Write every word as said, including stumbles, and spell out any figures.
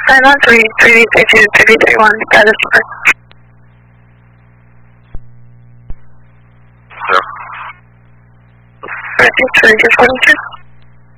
nine one three, three three two, three three one, status report. Sure. Ready, three two forty-two.